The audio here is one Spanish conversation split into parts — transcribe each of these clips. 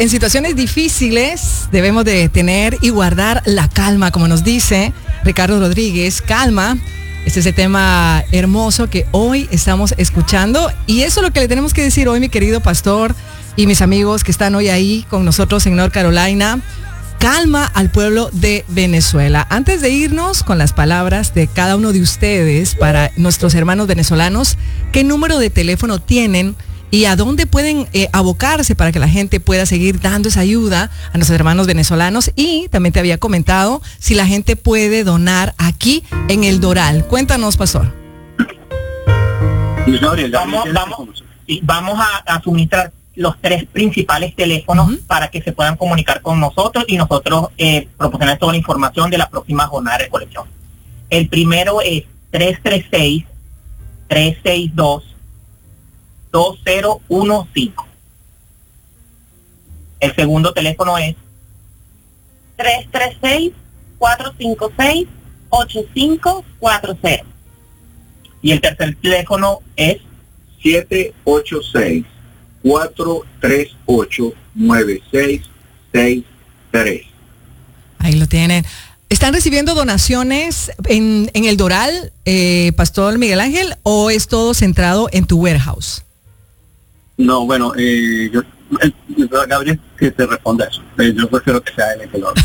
en situaciones difíciles debemos de tener y guardar la calma, como nos dice Ricardo Rodríguez, calma. Este es el tema hermoso que hoy estamos escuchando y eso es lo que le tenemos que decir hoy, mi querido pastor y mis amigos que están hoy ahí con nosotros en North Carolina. Calma al pueblo de Venezuela. Antes de irnos con las palabras de cada uno de ustedes para nuestros hermanos venezolanos, ¿qué número de teléfono tienen y a dónde pueden abocarse para que la gente pueda seguir dando esa ayuda a nuestros hermanos venezolanos? Y también te había comentado si la gente puede donar aquí en el Doral. Cuéntanos, pastor. Vamos a suministrar los 3 principales teléfonos para que se puedan comunicar con nosotros y nosotros proporcionar toda la información de la próxima jornada de recolección. El primero es 336-362-2015. El segundo teléfono es 336-456-8540. Y el tercer teléfono es 786-438-9663. Ahí lo tienen. ¿Están recibiendo donaciones en el Doral, Pastor Miguel Ángel, o es todo centrado en tu warehouse? No, bueno, Gabriel, que te responda eso. Yo prefiero que sea él el que lo haga.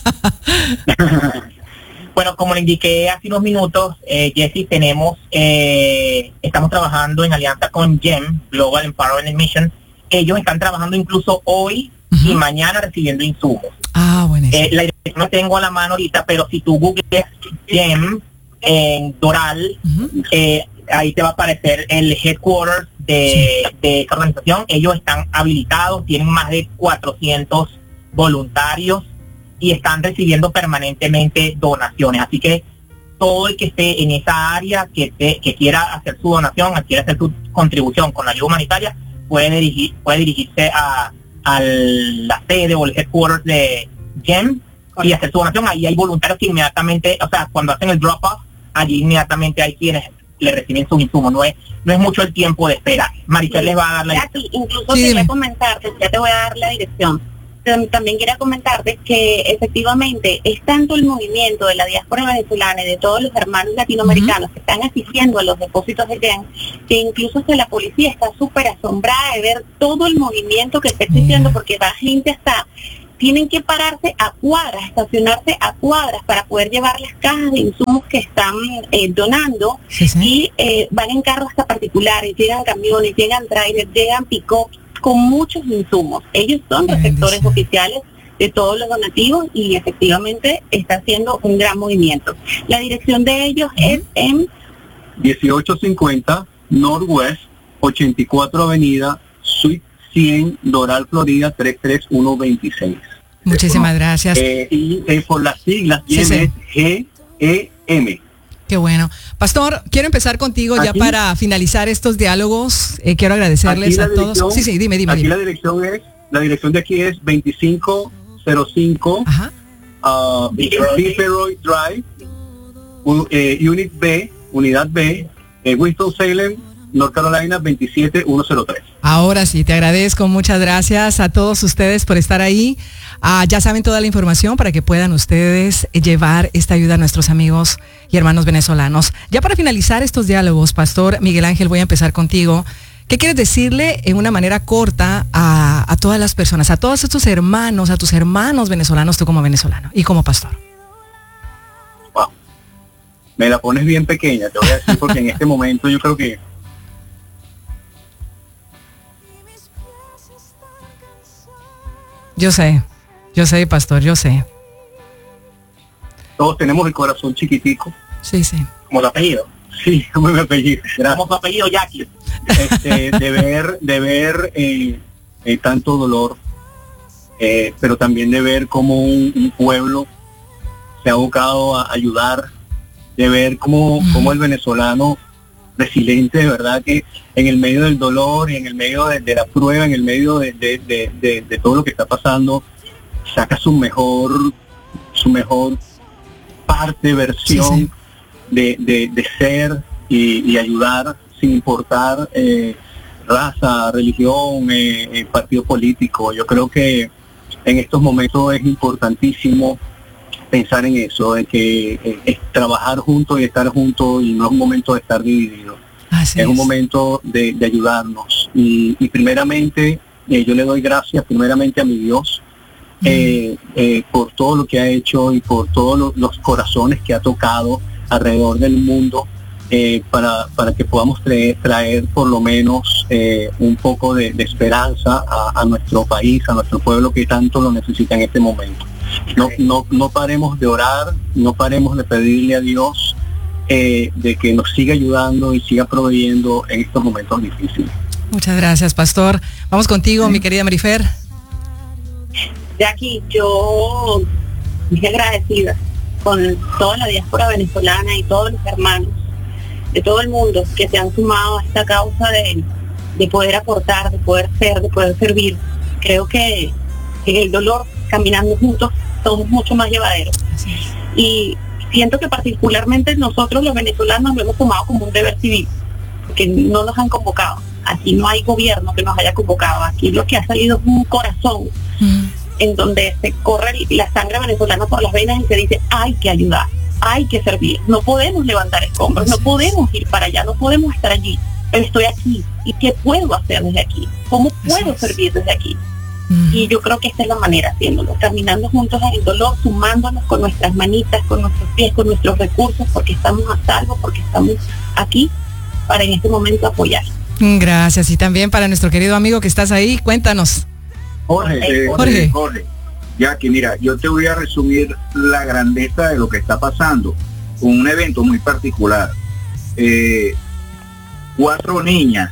Bueno, como le indiqué hace unos minutos, Jesse, estamos trabajando en alianza con GEM, Global Empowerment Mission. Ellos están trabajando incluso hoy y mañana recibiendo insumos. Ah, bueno. La dirección no tengo a la mano ahorita, pero si tú googleas GEM en Doral, ahí te va a aparecer el headquarters de esta organización. Ellos están habilitados, tienen más de 400 voluntarios y están recibiendo permanentemente donaciones. Así que todo el que esté en esa área, que quiera hacer su donación, quiera hacer su contribución con la ayuda humanitaria, puede dirigirse a la sede o el headquarters de GEM y hacer su donación. Ahí hay voluntarios que inmediatamente, o sea, cuando hacen el drop-off, allí inmediatamente hay quienes le reciben sus insumos. No es mucho el tiempo de espera. Maricel les va a dar la dirección. Incluso quería comentarte, ya te voy a dar la dirección. También quería comentarte que efectivamente es tanto el movimiento de la diáspora venezolana y de todos los hermanos latinoamericanos que están asistiendo a los depósitos de GEM, que incluso hasta la policía está súper asombrada de ver todo el movimiento que está existiendo, porque va gente hasta, tienen que pararse a cuadras, estacionarse a cuadras para poder llevar las cajas de insumos que están donando, y van en carros hasta particulares, llegan camiones, llegan trailers, llegan pick-ups con muchos insumos. Ellos son receptores oficiales de todos los donativos y efectivamente está haciendo un gran movimiento. La dirección de ellos es en 1850 Northwest 84 Avenida Suite 100 Doral, Florida 33126. Muchísimas gracias. Y por las siglas GEM. Qué bueno. Pastor, quiero empezar contigo ya para finalizar estos diálogos. Quiero agradecerles a todos. Sí, dime. Aquí la dirección de aquí es 2505 Fitzroy Drive, Unidad B, Winston-Salem, North Carolina 27103. Ahora sí, te agradezco. Muchas gracias a todos ustedes por estar ahí. Ya saben toda la información para que puedan ustedes llevar esta ayuda a nuestros amigos y hermanos venezolanos. Ya para finalizar estos diálogos, Pastor Miguel Ángel, voy a empezar contigo. ¿Qué quieres decirle en una manera corta a todas las personas, a todos estos hermanos, a tus hermanos venezolanos, tú como venezolano y como pastor? Wow. Me la pones bien pequeña, te voy a decir, porque en este momento yo creo que Yo sé, pastor, yo sé. Todos tenemos el corazón chiquitico. Sí. Como tu apellido. Sí, como mi apellido. Gracias. Como tu apellido, Jackie. De ver tanto dolor, pero también de ver cómo un pueblo se ha abocado a ayudar, de ver cómo el venezolano resiliente, de verdad, que en el medio del dolor y en el medio de la prueba, en el medio de todo lo que está pasando, saca su mejor versión de ser y ayudar sin importar raza, religión, partido político. Yo creo que en estos momentos es importantísimo pensar en eso, de que es trabajar juntos y estar juntos, y no es un momento de estar divididos. Es un momento de ayudarnos. Y primeramente, yo le doy gracias primeramente a mi Dios por todo lo que ha hecho y por todos los corazones que ha tocado alrededor del mundo, para que podamos traer por lo menos un poco de esperanza a nuestro país, a nuestro pueblo que tanto lo necesita en este momento. No paremos de orar, no paremos de pedirle a Dios de que nos siga ayudando y siga proveyendo en estos momentos difíciles. Muchas gracias, pastor. Vamos contigo, mi querida Marifer. Jackie, yo muy agradecida con toda la diáspora venezolana y todos los hermanos de todo el mundo que se han sumado a esta causa de poder aportar, de poder ser, de poder servir. Creo que en el dolor, caminando juntos, somos mucho más llevaderos. Y siento que particularmente nosotros los venezolanos lo hemos tomado como un deber civil, porque no nos han convocado. Aquí no hay gobierno que nos haya convocado. Aquí lo que ha salido es un corazón en donde se corre la sangre venezolana por las venas y se dice, hay que ayudar, hay que servir. No podemos levantar escombros, no podemos ir para allá, no podemos estar allí. Pero estoy aquí. ¿Y qué puedo hacer desde aquí? ¿Cómo puedo servir desde aquí? Y yo creo que esta es la manera, haciéndolo, caminando juntos en el dolor, sumándonos con nuestras manitas, con nuestros pies, con nuestros recursos, porque estamos a salvo, porque estamos aquí para en este momento apoyar. Gracias. Y también para nuestro querido amigo que estás ahí, cuéntanos. Jorge, Jackie, mira, yo te voy a resumir la grandeza de lo que está pasando con un evento muy particular. 4 niñas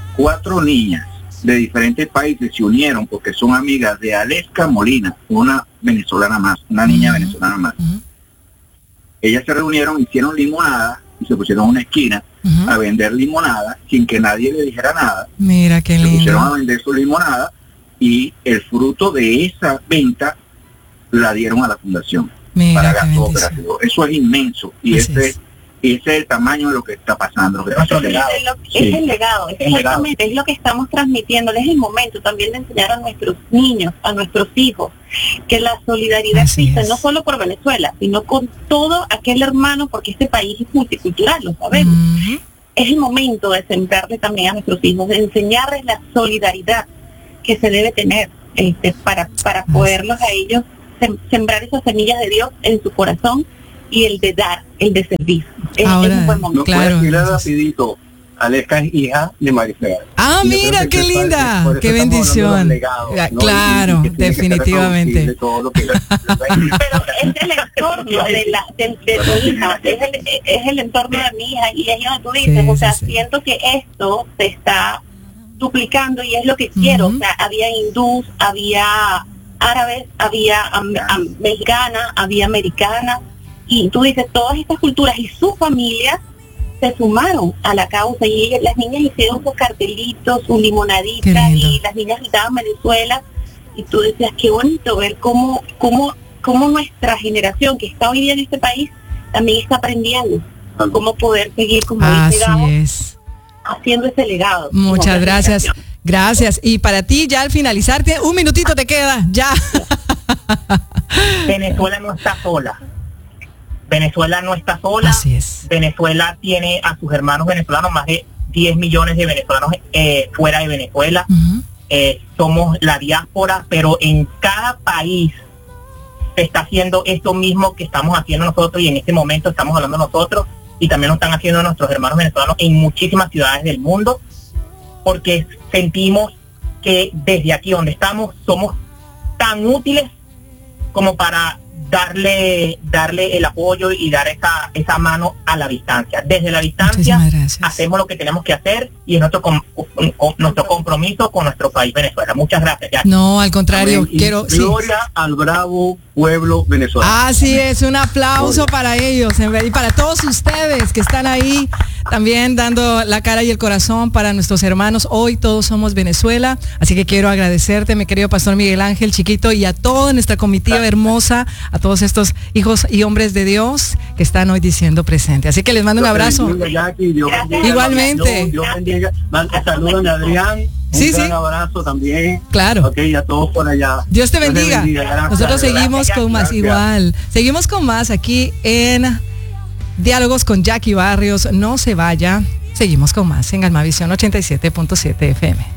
de diferentes países se unieron porque son amigas de Aleska Molina, una venezolana más, una niña venezolana más. Ellas se reunieron, hicieron limonada y se pusieron en una esquina a vender limonada sin que nadie le dijera nada. Mira qué lindo. Se pusieron a vender su limonada y el fruto de esa venta la dieron a la fundación. Mira, para gastos operativos. Eso es inmenso y ese es el tamaño de lo que está pasando. Es el legado, exactamente, es lo que estamos transmitiendo. Es el momento también de enseñar a nuestros niños, a nuestros hijos, que la solidaridad existe no solo por Venezuela, sino con todo aquel hermano, porque este país es multicultural, lo sabemos. Es el momento de sembrarle también a nuestros hijos, de enseñarles la solidaridad que se debe tener para poderlos a ellos sembrar esas semillas de Dios en su corazón, y el de dar, el de servir. Ahora, es un buen momento. claro. Rapidito, Aleska es hija de Marifer. Ah, mira, qué linda, qué bendición. Claro, definitivamente. Pero es el entorno de tu hija, es el entorno de mi hija, y es lo que tú dices, o sea, siento que esto se está duplicando y es lo que quiero. O sea, había hindús, había árabes, había mexicana, había americana, y tú dices, todas estas culturas y sus familias se sumaron a la causa, y las niñas hicieron sus cartelitos, su limonadita, y las niñas gritaban Venezuela, y tú decías, qué bonito ver cómo nuestra generación que está hoy día en este país también está aprendiendo cómo poder seguir, como dice Gabo, haciendo ese legado. Muchas gracias. Gracias. Y para ti, ya al finalizar, un minutito te queda, ya. Venezuela no está sola. Venezuela no está sola. Así es. Venezuela tiene a sus hermanos venezolanos, más de 10 millones de venezolanos fuera de Venezuela. Somos la diáspora, pero en cada país se está haciendo esto mismo que estamos haciendo nosotros, y en este momento estamos hablando nosotros, y también lo están haciendo nuestros hermanos venezolanos en muchísimas ciudades del mundo, porque sentimos que desde aquí donde estamos somos tan útiles como para darle el apoyo y dar esa mano a la distancia. Desde la distancia hacemos lo que tenemos que hacer, y es nuestro compromiso con nuestro país, Venezuela. Muchas gracias. No, al contrario, Gloria al bravo pueblo venezolano. Así es, un aplauso para ellos y para todos ustedes que están ahí también dando la cara y el corazón para nuestros hermanos. Hoy todos somos Venezuela, así que quiero agradecerte, mi querido Pastor Miguel Ángel Chiquito, y a toda nuestra comitiva hermosa, a todos estos hijos y hombres de Dios que están hoy diciendo presente. Así que les mando un abrazo. Igualmente. Dios bendiga. Saludos a Adrián. Un gran abrazo también. Claro. Ok, a todos por allá. Dios te bendiga. Nosotros seguimos con más, igual. Seguimos con más aquí en Diálogos con Jackie Barrios. No se vaya. Seguimos con más en Almavisión 87.7 FM.